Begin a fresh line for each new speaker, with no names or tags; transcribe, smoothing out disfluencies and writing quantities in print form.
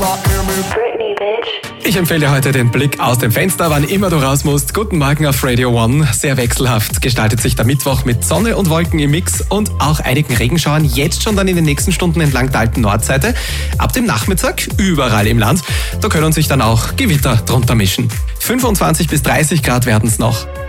Britney, bitch.
Ich empfehle dir heute den Blick aus dem Fenster, wann immer du raus musst. Guten Morgen auf Radio One. Sehr wechselhaft gestaltet sich der Mittwoch mit Sonne und Wolken im Mix und auch einigen Regenschauern jetzt schon dann in den nächsten Stunden entlang der alten Nordseite. Ab dem Nachmittag überall im Land. Da können sich dann auch Gewitter drunter mischen. 25 bis 30 Grad werden es noch.